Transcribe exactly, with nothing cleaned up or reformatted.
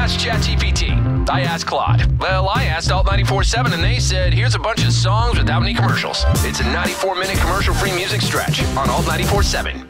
asked ChatGPT. I asked Claude. Well, I asked Alt ninety-four point seven, and they said, here's a bunch of songs without any commercials. It's a ninety-four minute commercial-free music stretch on Alt ninety-four point seven.